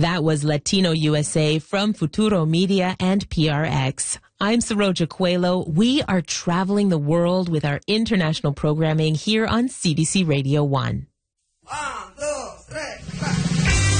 That was Latino USA from Futuro Media and PRX. I'm Saroja Coelho. We are traveling the world with our international programming here on CBC Radio 1. 1, 2,